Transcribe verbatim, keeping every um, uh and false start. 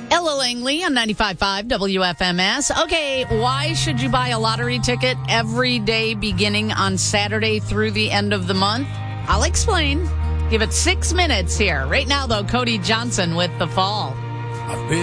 Ella Langley on ninety-five point five W F M S. Okay, why should you buy a lottery ticket every day beginning on Saturday through the end of the month? I'll explain. Give it six minutes here. Right now, though, Cody Johnson with The Fall. I've been